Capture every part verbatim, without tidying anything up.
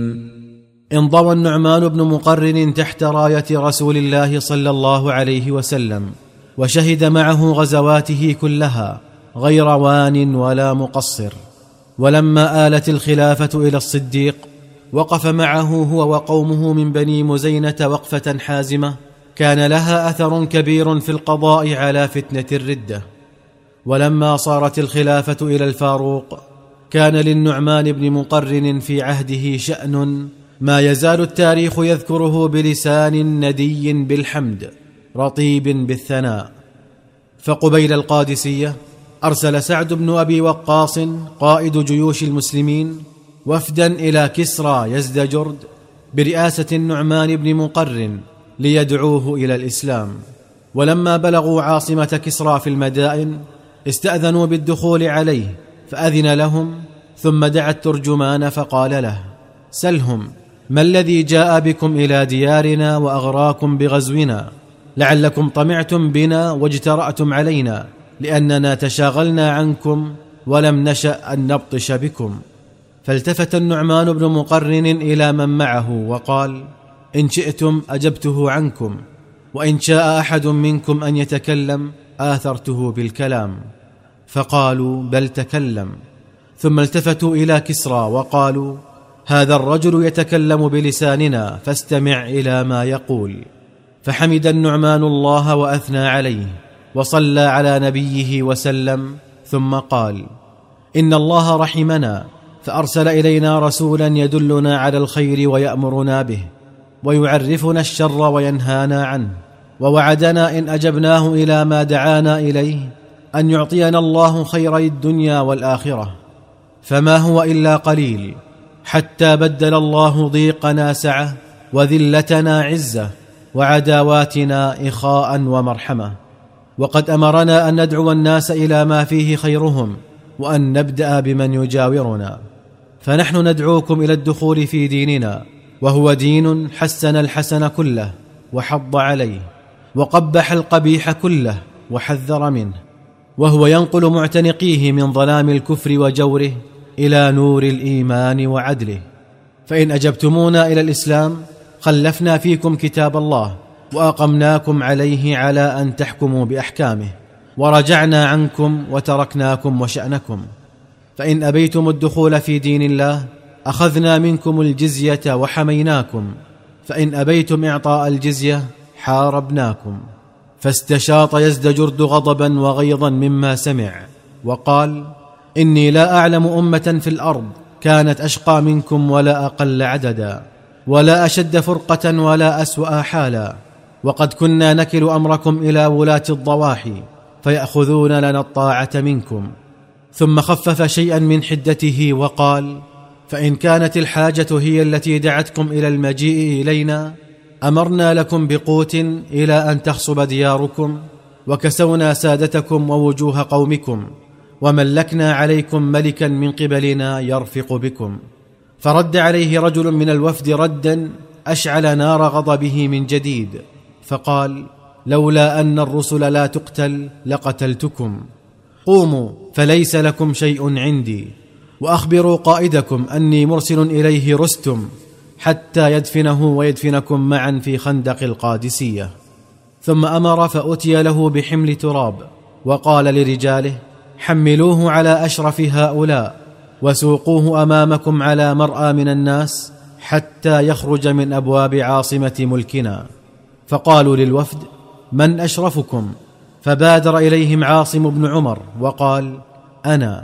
انضوى النعمان بن مقرن تحت راية رسول الله صلى الله عليه وسلم، وشهد معه غزواته كلها غير وان ولا مقصر. ولما آلت الخلافة إلى الصديق وقف معه هو وقومه من بني مزينة وقفة حازمة كان لها أثر كبير في القضاء على فتنة الردة. ولما صارت الخلافة إلى الفاروق كان للنعمان بن مقرن في عهده شأن ما يزال التاريخ يذكره بلسان ندي بالحمد رطيب بالثناء. فقبيل القادسية أرسل سعد بن أبي وقاص قائد جيوش المسلمين وفدا إلى كسرى يزدجرد برئاسة النعمان بن مقرن ليدعوه إلى الإسلام. ولما بلغوا عاصمة كسرى في المدائن استأذنوا بالدخول عليه فأذن لهم، ثم دعا الترجمان فقال له: سلهم ما الذي جاء بكم إلى ديارنا وأغراكم بغزونا؟ لعلكم طمعتم بنا واجترأتم علينا، لأننا تشاغلنا عنكم ولم نشأ أن نبطش بكم. فالتفت النعمان بن مقرن إلى من معه وقال: إن شئتم أجبته عنكم، وإن شاء أحد منكم أن يتكلم آثرته بالكلام. فقالوا: بل تكلم. ثم التفتوا إلى كسرى وقالوا: هذا الرجل يتكلم بلساننا فاستمع إلى ما يقول. فحمد النعمان الله وأثنى عليه وصلى على نبيه وسلم، ثم قال: إن الله رحمنا فأرسل إلينا رسولا يدلنا على الخير ويأمرنا به، ويعرفنا الشر وينهانا عنه، ووعدنا إن أجبناه إلى ما دعانا إليه أن يعطينا الله خيري الدنيا والآخرة. فما هو إلا قليل حتى بدل الله ضيقنا سعة وذلتنا عزة وعداواتنا إخاء ومرحمة. وقد أمرنا أن ندعو الناس إلى ما فيه خيرهم، وأن نبدأ بمن يجاورنا. فنحن ندعوكم إلى الدخول في ديننا، وهو دين حسن الحسن كله وحض عليه، وقبح القبيح كله وحذر منه، وهو ينقل معتنقيه من ظلام الكفر وجوره إلى نور الإيمان وعدله. فإن أجبتمونا إلى الإسلام خلفنا فيكم كتاب الله وأقمناكم عليه على أن تحكموا بأحكامه، ورجعنا عنكم وتركناكم وشأنكم. فإن أبيتم الدخول في دين الله أخذنا منكم الجزية وحميناكم، فإن أبيتم إعطاء الجزية حاربناكم. فاستشاط يزدجرد غضبا وغيظا مما سمع وقال: إني لا أعلم أمة في الأرض كانت أشقى منكم ولا أقل عددا، ولا أشد فرقة ولا أسوأ حالا. وقد كنا نكل أمركم إلى ولاة الضواحي فيأخذون لنا الطاعة منكم. ثم خفف شيئا من حدته وقال: فإن كانت الحاجة هي التي دعتكم إلى المجيء إلينا أمرنا لكم بقوت إلى أن تخصب دياركم، وكسونا سادتكم ووجوه قومكم، وملكنا عليكم ملكا من قبلنا يرفق بكم. فرد عليه رجل من الوفد ردا أشعل نار غضبه من جديد، فقال: لولا أن الرسل لا تقتل لقتلتكم. قوموا فليس لكم شيء عندي، وأخبروا قائدكم أني مرسل إليه رستم حتى يدفنه ويدفنكم معا في خندق القادسية. ثم أمر فأتي له بحمل تراب، وقال لرجاله: حملوه على أشرف هؤلاء وسوقوه أمامكم على مرأى من الناس حتى يخرج من أبواب عاصمة ملكنا. فقالوا للوفد: من أشرفكم؟ فبادر إليهم عاصم بن عمر وقال: أنا.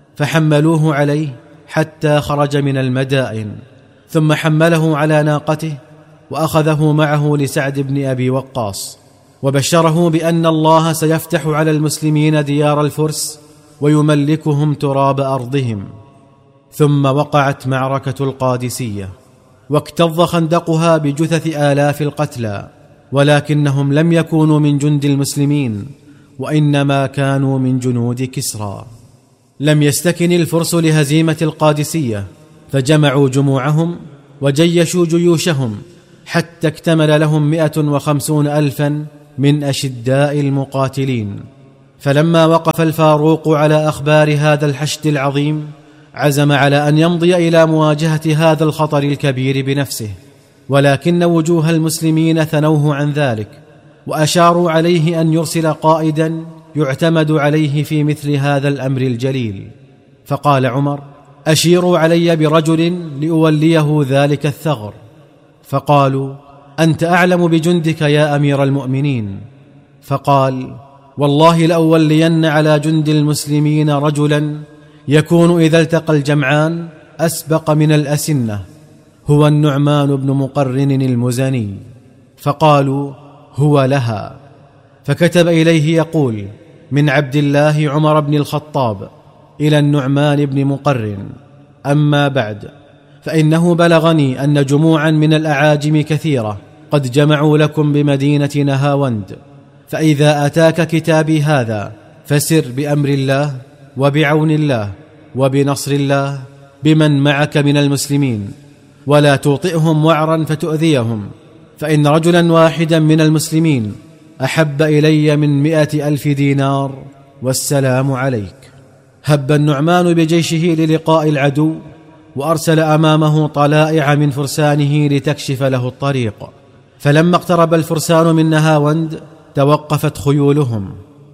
فحملوه عليه حتى خرج من المدائن، ثم حمله على ناقته وأخذه معه لسعد بن أبي وقاص، وبشره بأن الله سيفتح على المسلمين ديار الفرس ويملكهم تراب أرضهم. ثم وقعت معركة القادسية، واكتظ خندقها بجثث آلاف القتلى، ولكنهم لم يكونوا من جند المسلمين، وإنما كانوا من جنود كسرى. لم يستكن الفرس لهزيمة القادسية، فجمعوا جموعهم وجيشوا جيوشهم حتى اكتمل لهم مئة وخمسون ألفا من أشداء المقاتلين. فلما وقف الفاروق على أخبار هذا الحشد العظيم عزم على أن يمضي إلى مواجهة هذا الخطر الكبير بنفسه، ولكن وجوه المسلمين ثنوه عن ذلك، وأشاروا عليه أن يرسل قائدا يعتمد عليه في مثل هذا الأمر الجليل. فقال عمر: أشيروا علي برجل لأوليه ذلك الثغر. فقالوا: أنت أعلم بجندك يا أمير المؤمنين. فقال: والله لأولين على جند المسلمين رجلا يكون إذا التقى الجمعان أسبق من الأسنة، هو النعمان بن مقرن المزني. فقالوا: هو لها. فكتب إليه يقول: من عبد الله عمر بن الخطاب إلى النعمان بن مقرن: أما بعد، فإنه بلغني أن جموعا من الأعاجم كثيرة قد جمعوا لكم بمدينة نهاوند، فإذا أتاك كتابي هذا فسر بأمر الله وبعون الله وبنصر الله بمن معك من المسلمين، ولا توطئهم وعرا فتؤذيهم، فإن رجلا واحدا من المسلمين أحب إلي من مئة ألف دينار، والسلام عليك. هب النعمان بجيشه للقاء العدو، وأرسل أمامه طلائع من فرسانه لتكشف له الطريق. فلما اقترب الفرسان من نهاوند توقفت خيولهم،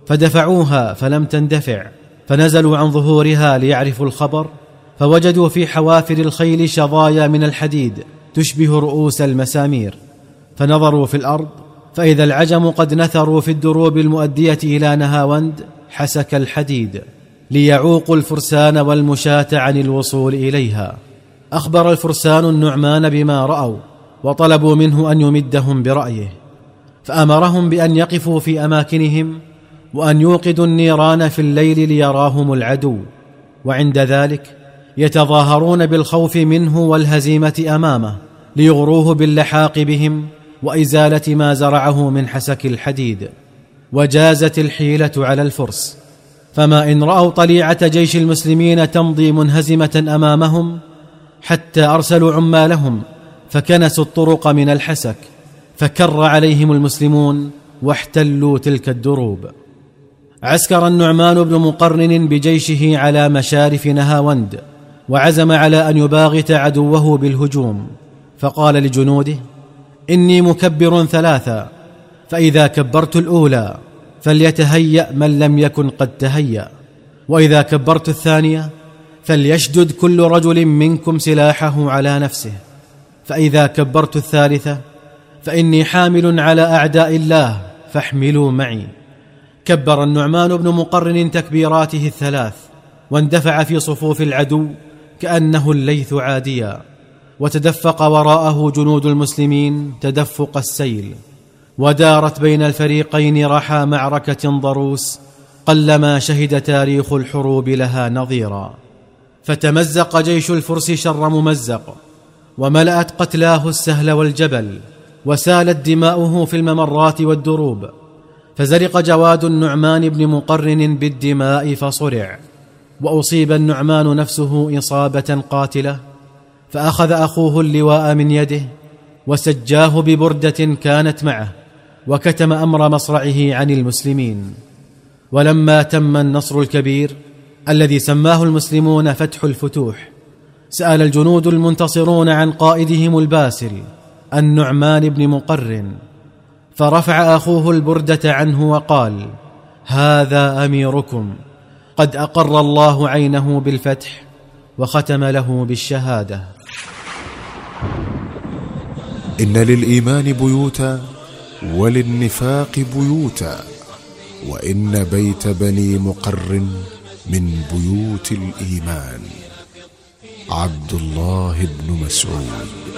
فدفعوها فلم تندفع، فنزلوا عن ظهورها ليعرفوا الخبر، فوجدوا في حوافر الخيل شظايا من الحديد تشبه رؤوس المسامير، فنظروا في الأرض فإذا العجم قد نثروا في الدروب المؤدية إلى نهاوند حسك الحديد ليعوقوا الفرسان والمشاة عن الوصول إليها. أخبر الفرسان النعمان بما رأوا، وطلبوا منه أن يمدهم برأيه، فأمرهم بأن يقفوا في أماكنهم وأن يوقدوا النيران في الليل ليراهم العدو، وعند ذلك يتظاهرون بالخوف منه والهزيمة أمامه ليغروه باللحاق بهم وإزالة ما زرعه من حسك الحديد. وجازت الحيلة على الفرس، فما إن رأوا طليعة جيش المسلمين تمضي منهزمة أمامهم حتى أرسلوا عمالهم فكنسوا الطرق من الحسك، فكر عليهم المسلمون واحتلوا تلك الدروب. عسكر النعمان بن مقرن بجيشه على مشارف نهاوند، وعزم على أن يباغت عدوه بالهجوم، فقال لجنوده: إني مكبر ثلاثا، فإذا كبرت الأولى فليتهيأ من لم يكن قد تهيأ، وإذا كبرت الثانية فليشدد كل رجل منكم سلاحه على نفسه، فإذا كبرت الثالثة فإني حامل على أعداء الله فاحملوا معي. كبر النعمان بن مقرن تكبيراته الثلاث، واندفع في صفوف العدو كأنه الليث عاديا، وتدفق وراءه جنود المسلمين تدفق السيل، ودارت بين الفريقين رحى معركة ضروس قلما شهد تاريخ الحروب لها نظيرا. فتمزق جيش الفرس شر ممزق، وملأت قتلاه السهل والجبل، وسالت دماؤه في الممرات والدروب، فزرق جواد النعمان بن مقرن بالدماء فصرع، وأصيب النعمان نفسه إصابة قاتلة، فأخذ أخوه اللواء من يده وسجاه ببردة كانت معه، وكتم أمر مصرعه عن المسلمين. ولما تم النصر الكبير الذي سماه المسلمون فتح الفتوح، سأل الجنود المنتصرون عن قائدهم الباسل النعمان بن مقرن، فرفع أخوه البردة عنه وقال: هذا أميركم، قد أقر الله عينه بالفتح وختم له بالشهادة. إن للإيمان بيوتا وللنفاق بيوتا، وإن بيت بني مقر من بيوت الإيمان. عبد الله بن مسعود.